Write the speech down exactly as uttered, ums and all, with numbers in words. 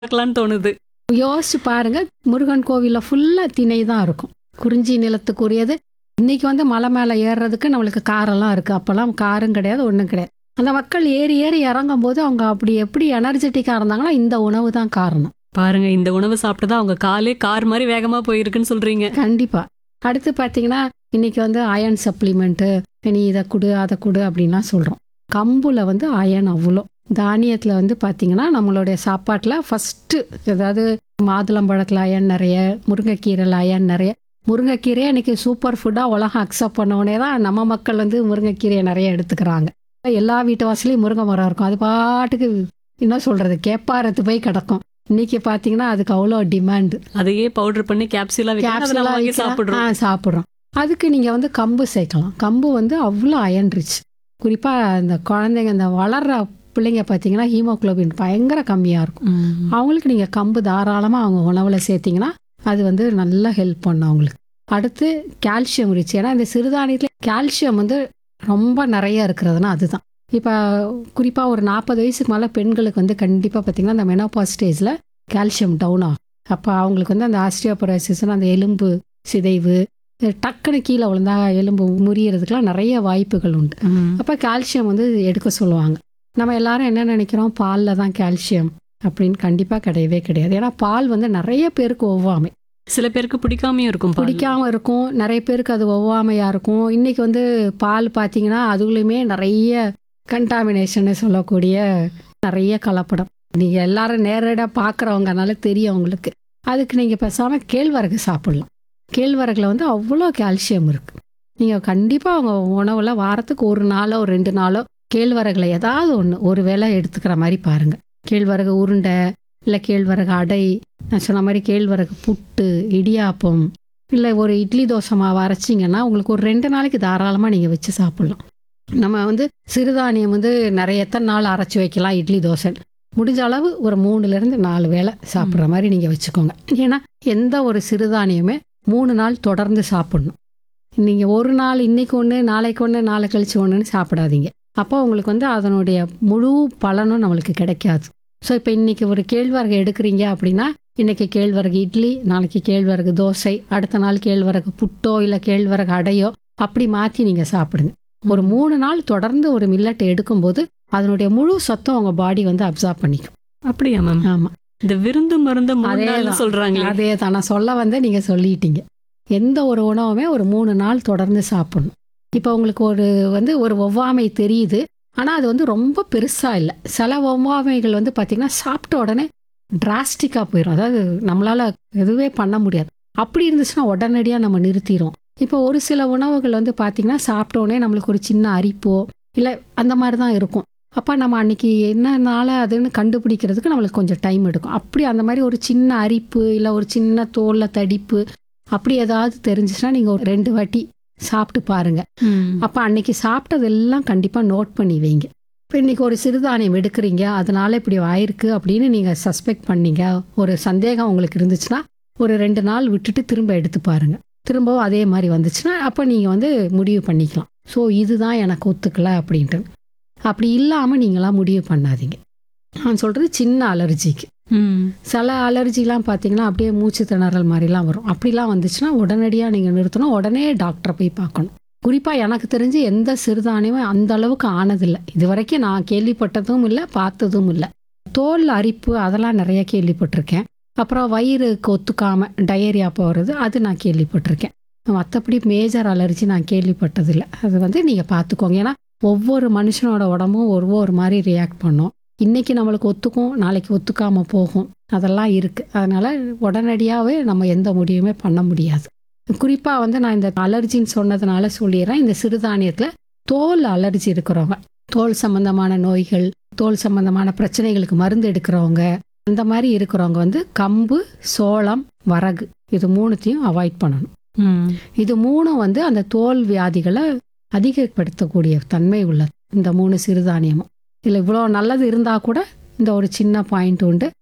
பார்க்கலான்னு தோணுது. யோசிச்சு பாருங்க, முருகன் கோவில்ல ஃபுல்லா திணை தான் இருக்கும். குறிஞ்சி நிலத்துக்குரியது. இன்னைக்கு வந்து மலை மேல ஏறுறதுக்கு நம்மளுக்கு காரெல்லாம் இருக்கு. அப்பலாம் காரும் கிடையாது, ஒண்ணும் கிடையாது. அந்த மக்கள் ஏறி ஏறி இறங்கும்போது அவங்க அப்படி எப்படி எனர்ஜெட்டிக்கா இருந்தாங்கன்னா, இந்த உணவு தான் காரணம். பாருங்க, இந்த உணவு சாப்பிட்டதா அவங்க காலே கார் மாதிரி வேகமா போயிருக்குன்னு சொல்றீங்க. கண்டிப்பா. அடுத்து பார்த்தீங்கன்னா, இன்னைக்கு வந்து அயர்ன் சப்ளிமெண்ட்டு, நீ இதை குடு அதை குடு அப்படின்லாம் சொல்றோம். கம்புல வந்து அயர்ன் அவ்வளோ. தானியத்தில் வந்து பார்த்தீங்கன்னா, நம்மளுடைய சாப்பாட்டில் ஃபஸ்ட்டு அதாவது மாதுளம்பழத்தில் அயர்ன் நிறைய, முருங்கைக்கீரையில் அயர்ன் நிறைய. முருங்கைக்கீரையை இன்னைக்கு சூப்பர் ஃபுட்டாக உலகம் அக்செப்ட் பண்ணவுடனே தான் நம்ம மக்கள் வந்து முருங்கைக்கீரையை நிறைய எடுத்துக்கிறாங்க. எல்லா வீட்டு வாசலையும் முருங்கை மரம் இருக்கும். அது பாட்டுக்கு என்ன சொல்கிறது, கேப்பாரத்து போய் கிடக்கும். இன்னைக்கு பார்த்தீங்கன்னா அதுக்கு அவ்வளோ டிமாண்டு. அதையே பவுடர் பண்ணி கேப்சூலா கேப்சூலா வாங்கி சாப்பிடுறோம். ஆ சாப்பிட்றோம். அதுக்கு நீங்கள் வந்து கம்பு சேர்க்கலாம். கம்பு வந்து அவ்வளோ அயர்ன் ரிச். குறிப்பாக இந்த குழந்தைங்க, இந்த வளர்கிற பிள்ளைங்க பார்த்தீங்கன்னா ஹீமோக்ளோபின் பயங்கர கம்மியாக இருக்கும். ம். அவங்களுக்கு நீங்கள் கம்பு தாராளமாக அவங்க உணவில் சேர்த்திங்கன்னா அது வந்து நல்லா ஹெல்ப் பண்ணும் அவங்களுக்கு. அடுத்து கால்சியம் ரிச். ஏன்னா இந்த சிறுதானியத்தில் கால்சியம் வந்து ரொம்ப நிறைய இருக்கிறதுனா அதுதான். இப்போ குறிப்பாக ஒரு நாற்பது வயசுக்கு மேலே பெண்களுக்கு வந்து கண்டிப்பாக பார்த்திங்கன்னா அந்த மெனோபாஸ் ஸ்டேஜில் கால்சியம் டவுன் ஆகும். அப்போ அவங்களுக்கு வந்து அந்த ஆஸ்டியோபரோசிஸ்னு அந்த எலும்பு சிதைவு, டக்குன்னு கீழே விழுந்தா எலும்பு முறியறதுக்கெலாம் நிறைய வாய்ப்புகள் உண்டு. ம். அப்போ கால்சியம் வந்து எடுக்க சொல்லுவாங்க. நம்ம எல்லாரும் என்ன நினைக்கிறோம், பாலில் தான் கால்சியம் அப்படின்னு. கண்டிப்பாக கிடையவே கிடையாது. ஏன்னா பால் வந்து நிறைய பேருக்கு ஒவ்வாமை. சில பேருக்கு பிடிக்காமையும் இருக்கும். பால். பிடிக்காம இருக்கும், நிறைய பேருக்கு அது ஒவ்வாமையாக இருக்கும். இன்றைக்கி வந்து பால் பார்த்தீங்கன்னா அதுலேயுமே நிறைய கண்டாமினேஷன்னு சொல்லக்கூடிய நிறைய கலப்படம். நீங்கள் எல்லாரும் நேரடியாக பார்க்குறவங்கனால தெரியும் உங்களுக்கு. அதுக்கு நீங்கள் பேசாமல் கேழ்வரகு சாப்பிட்லாம். கேழ்வரகுல வந்து அவ்வளோ கால்சியம் இருக்குது. நீங்கள் கண்டிப்பாக அவங்க உணவில் வாரத்துக்கு ஒரு நாளோ ஒரு ரெண்டு நாளோ கேழ்வரகுல ஏதாவது ஒன்று ஒரு வேளை எடுத்துக்கிற மாதிரி பாருங்கள். கேழ்வரகு உருண்டை, இல்லை கேழ்வரகு அடை, நான் சொன்ன மாதிரி கேழ்வரகு புட்டு, இடியாப்பம், இல்லை ஒரு இட்லி தோசை மாவு அரைச்சிங்கன்னா உங்களுக்கு ஒரு ரெண்டு நாளைக்கு தாராளமாக நீங்கள் வச்சு சாப்பிட்லாம். நம்ம வந்து சிறுதானியம் வந்து நிறைய எத்தனை நாள் அரைச்சி வைக்கலாம் இட்லி தோசை. முடிஞ்ச அளவு ஒரு மூணுலேருந்து நாலு வேளை சாப்பிட்ற மாதிரி நீங்கள் வச்சுக்கோங்க. ஏன்னா எந்த ஒரு சிறுதானியமே மூணு நாள் தொடர்ந்து சாப்பிட்ணும். நீங்கள் ஒரு நாள் இன்னைக்கு ஒன்று நாளைக்கு ஒன்று நாளை கழிச்சு ஒன்றுன்னு சாப்பிடாதீங்க. அப்போ உங்களுக்கு வந்து அதனுடைய முழு பலனும் நம்மளுக்கு கிடைக்காது. ஸோ இப்போ இன்றைக்கி ஒரு கேழ்வரகு எடுக்கிறீங்க அப்படின்னா இன்றைக்கி கேழ்வரகு இட்லி, நாளைக்கு கேழ்வரகு தோசை, அடுத்த நாள் கேழ்வரகு புட்டோ இல்லை கேழ்வரகு அடையோ அப்படி மாற்றி நீங்கள் சாப்பிடுங்க. ஒரு மூணு நாள் தொடர்ந்து ஒரு மில்லட் எடுக்கும்போது அதனுடைய முழு சத்தம் உங்கள் பாடி வந்து அப்சார்ப் பண்ணிக்கும். அப்படியா மேம்? ஆமாம். இந்த விருந்து மருந்து அதே சொல்றாங்க. அதே தான் நான் சொல்ல வந்து நீங்கள் சொல்லிட்டீங்க. எந்த ஒரு உணவுமே ஒரு மூணு நாள் தொடர்ந்து சாப்பிடணும். இப்போ உங்களுக்கு ஒரு வந்து ஒரு ஒவ்வாமை தெரியுது, ஆனால் அது வந்து ரொம்ப பெருசாக இல்லை. சில ஒவ்வாமைகள் வந்து பார்த்திங்கன்னா சாப்பிட்ட உடனே டிராஸ்டிக்காக போயிடும். அதாவது நம்மளால் எதுவே பண்ண முடியாது. அப்படி இருந்துச்சுன்னா உடனடியாக நம்ம நிறுத்திடுவோம். இப்போ ஒரு சில உணவுகள் வந்து பார்த்திங்கன்னா சாப்பிட்ட உடனே நம்மளுக்கு ஒரு சின்ன அரிப்போ இல்லை அந்த மாதிரி தான் இருக்கும். அப்போ நம்ம அன்றைக்கி என்னனால அதுன்னு கண்டுபிடிக்கிறதுக்கு நம்மளுக்கு கொஞ்சம் டைம் எடுக்கும். அப்படி அந்த மாதிரி ஒரு சின்ன அரிப்பு இல்லை ஒரு சின்ன தோலில் தடிப்பு அப்படி ஏதாவது தெரிஞ்சிச்சுன்னா நீங்கள் ஒரு ரெண்டு வாட்டி சாப்பிட்டு பாருங்கள். அப்போ அன்னைக்கு சாப்பிட்டதெல்லாம் கண்டிப்பாக நோட் பண்ணி வைங்க. இப்போ இன்றைக்கி ஒரு சிறுதானியம் எடுக்கிறீங்க, அதனால இப்படி ஆயிருக்கு அப்படின்னு நீங்கள் சஸ்பெக்ட் பண்ணீங்க, ஒரு சந்தேகம் உங்களுக்கு இருந்துச்சுன்னா ஒரு ரெண்டு நாள் விட்டுட்டு திரும்ப எடுத்து பாருங்கள். திரும்பவும் அதே மாதிரி வந்துச்சுன்னா அப்போ நீங்கள் வந்து முடிவு பண்ணிக்கலாம். ஸோ இதுதான் எனக்கு ஒத்துக்கலை அப்படின்ட்டு. அப்படி இல்லாமல் நீங்களாம் முடிவு பண்ணாதீங்க. நான் சொல்கிறது சின்ன அலர்ஜிக்கு. சில அலர்ஜிலாம் பார்த்தீங்கன்னா அப்படியே மூச்சு திணறல் மாதிரிலாம் வரும். அப்படிலாம் வந்துச்சுன்னா உடனடியாக நீங்கள் நிறுத்தணும். உடனே டாக்டரை போய் பார்க்கணும். குறிப்பாக எனக்கு தெரிஞ்சு எந்த சிறுதானியமும் அந்த அளவுக்கு ஆனதில்லை இது வரைக்கும். நான் கேள்விப்பட்டதும் இல்லை, பார்த்ததும் இல்லை. தோல் அரிப்பு அதெல்லாம் நிறைய கேள்விப்பட்டிருக்கேன். அப்புறம் வயிறுக்கு ஒத்துக்காமல் டயரியா போகிறது அது நான் கேள்விப்பட்டிருக்கேன். மற்றபடி மேஜர் அலர்ஜி நான் கேள்விப்பட்டதில்லை. அது வந்து நீங்கள் பார்த்துக்கோங்க. ஏன்னா ஒவ்வொரு மனுஷனோட உடம்பும் ஒவ்வொரு மாதிரி ரியாக்ட் பண்ணும். இன்றைக்கி நம்மளுக்கு ஒத்துக்கும், நாளைக்கு ஒத்துக்காமல் போகும், அதெல்லாம் இருக்குது. அதனால் உடனடியாகவே நம்ம எந்த முடிவுமே பண்ண முடியாது. குறிப்பாக வந்து நான் இந்த அலர்ஜின்னு சொன்னதுனால சொல்லிடுறேன். இந்த சிறுதானியத்தில் தோல் அலர்ஜி இருக்கிறவங்க, தோல் சம்பந்தமான நோய்கள், தோல் சம்பந்தமான பிரச்சனைகளுக்கு மருந்து எடுக்கிறவங்க, அந்த மாதிரி இருக்கிறவங்க வந்து கம்பு, சோளம், வரகு இது மூணுத்தையும் அவாய்ட் பண்ணணும். இது மூணும் வந்து அந்த தோல் வியாதிகளை அதிகப்படுத்தக்கூடிய தன்மை உள்ளது இந்த மூணு சிறுதானியமும். இதில் இவ்வளோ நல்லது இருந்தால் கூட இந்த ஒரு சின்ன பாயிண்ட் உண்டு.